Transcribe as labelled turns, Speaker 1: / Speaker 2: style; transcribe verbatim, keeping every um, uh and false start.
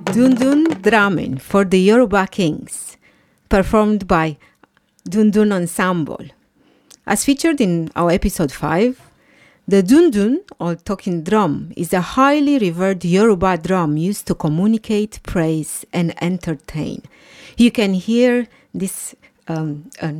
Speaker 1: Dundun drumming for the Yoruba Kings, performed by Dundun Ensemble. As featured in our episode five, the dundun, or talking drum, is a highly revered Yoruba drum used to communicate, praise, and entertain. You can hear this um, uh,